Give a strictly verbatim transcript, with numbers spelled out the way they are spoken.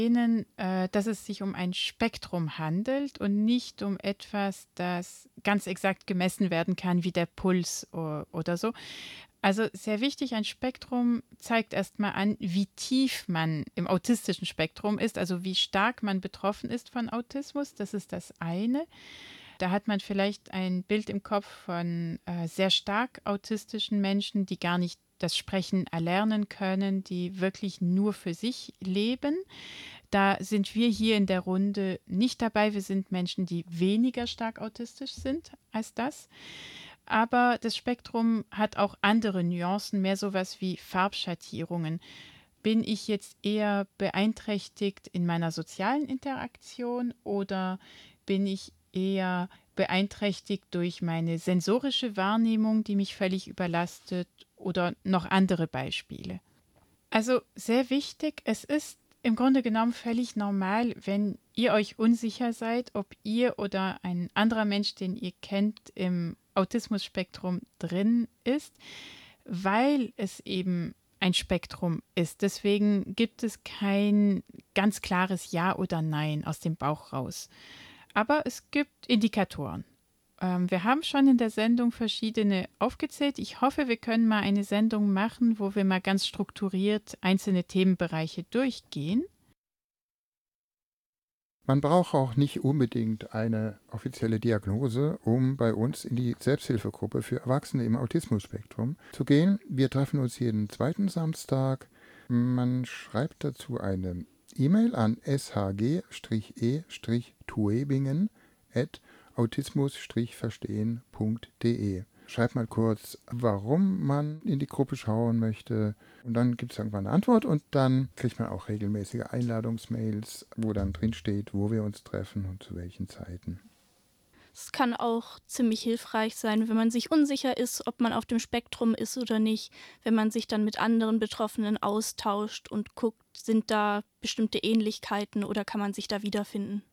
erwähnen, äh, dass es sich um ein Spektrum handelt und nicht um etwas, das ganz exakt gemessen werden kann, wie der Puls o- oder so. Also sehr wichtig, ein Spektrum zeigt erstmal an, wie tief man im autistischen Spektrum ist, also wie stark man betroffen ist von Autismus. Das ist das eine. Da hat man vielleicht ein Bild im Kopf von äh, sehr stark autistischen Menschen, die gar nicht das Sprechen erlernen können, die wirklich nur für sich leben. Da sind wir hier in der Runde nicht dabei. Wir sind Menschen, die weniger stark autistisch sind als das. Aber das Spektrum hat auch andere Nuancen, mehr sowas wie Farbschattierungen. Bin ich jetzt eher beeinträchtigt in meiner sozialen Interaktion oder bin ich eher beeinträchtigt durch meine sensorische Wahrnehmung, die mich völlig überlastet oder noch andere Beispiele? Also sehr wichtig, es ist im Grunde genommen völlig normal, wenn ihr euch unsicher seid, ob ihr oder ein anderer Mensch, den ihr kennt, im Autismus-Spektrum drin ist, weil es eben ein Spektrum ist. Deswegen gibt es kein ganz klares Ja oder Nein aus dem Bauch raus. Aber es gibt Indikatoren. Ähm, wir haben schon in der Sendung verschiedene aufgezählt. Ich hoffe, wir können mal eine Sendung machen, wo wir mal ganz strukturiert einzelne Themenbereiche durchgehen. Man braucht auch nicht unbedingt eine offizielle Diagnose, um bei uns in die Selbsthilfegruppe für Erwachsene im Autismus-Spektrum zu gehen. Wir treffen uns jeden zweiten Samstag. Man schreibt dazu eine E-Mail an s h g e tuebingen at autismus verstehen punkt d e. Schreibt mal kurz, warum man in die Gruppe schauen möchte. Und dann gibt es irgendwann eine Antwort und dann kriegt man auch regelmäßige Einladungsmails, wo dann drin steht, wo wir uns treffen und zu welchen Zeiten. Es kann auch ziemlich hilfreich sein, wenn man sich unsicher ist, ob man auf dem Spektrum ist oder nicht, wenn man sich dann mit anderen Betroffenen austauscht und guckt, sind da bestimmte Ähnlichkeiten oder kann man sich da wiederfinden.